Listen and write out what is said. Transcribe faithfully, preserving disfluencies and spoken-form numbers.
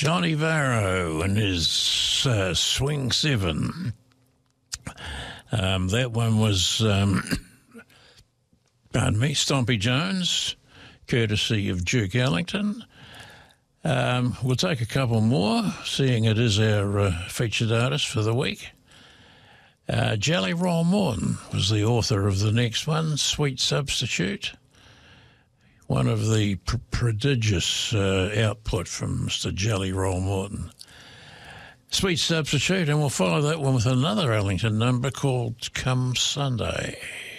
Johnny Varro and his uh, Swing Seven. Um, that one was, um, pardon me, Stompy Jones, courtesy of Duke Ellington. Um, we'll take a couple more, seeing it is our uh, featured artist for the week. Uh, Jelly Roll Morton was the author of the next one, Sweet Substitute. One of the pr- prodigious uh, output from Mister Jelly Roll Morton. Sweet Substitute, and we'll follow that one with another Ellington number called Come Sunday.